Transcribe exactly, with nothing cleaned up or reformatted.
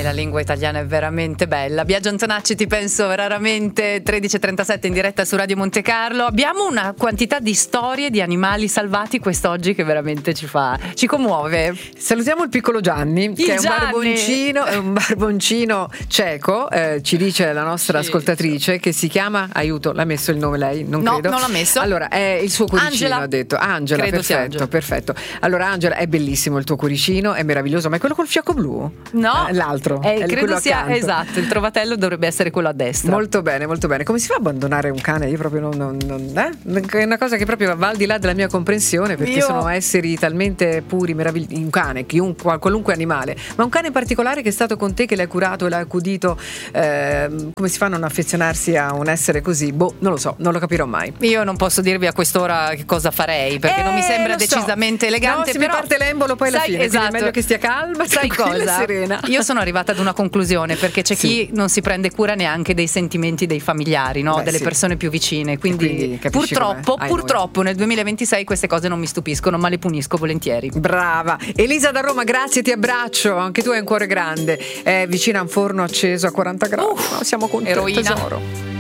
la lingua italiana è veramente bella. Biagio Antonacci, ti penso raramente, tredici e trentasette in diretta su Radio Monte Carlo. Abbiamo una quantità di storie di animali salvati quest'oggi che veramente ci fa, ci commuove. Salutiamo il piccolo Gianni, il che è un Gianni. barboncino, è un barboncino cieco, eh, ci dice la nostra Sì, ascoltatrice, che si chiama, aiuto, l'ha messo il nome lei? Non no, credo. non l'ha messo. Allora, è il suo cuoricino, Angela. ha detto. Angela, Credo sia perfetto, Angela. perfetto. Allora Angela, è bellissimo il tuo cuoricino, è meraviglioso, ma è quello col fiocco blu? No, Eh, l'altro, eh, è credo quello sia accanto. esatto, il trovatello dovrebbe essere quello a destra. Molto bene, molto bene. Come si fa a abbandonare un cane? Io proprio non, non, non eh? È una cosa che proprio va al di là della mia comprensione, perché Io- sono esseri talmente puri, meravigliosi. Un cane, chiunque, qualunque animale, ma un cane in particolare che è stato con te, che l'hai curato e l'hai accudito, eh, come si fa a non affezionarsi a un essere così? Boh, non lo so, non lo capirò mai. Io non posso dirvi a quest'ora che cosa farei, perché Eh, non mi sembra lo so. decisamente elegante. No, se però, mi parte l'embolo poi alla sai, fine, quindi esatto, è meglio che stia calma, sai tranquilla e cosa? serena. Io sono arrivata ad una conclusione, perché c'è Sì. chi non si prende cura neanche dei sentimenti dei familiari, no? Beh, delle sì. persone più vicine. Quindi, quindi capisci purtroppo, com'è? Ai purtroppo nel duemilaventisei queste cose non mi stupiscono, ma le punisco volentieri. Brava. Elisa da Roma, grazie, ti abbraccio. Anche tu hai un cuore grande. È vicino a un forno acceso a quaranta gradi. Uff, No, siamo contenti, eroina. tesoro.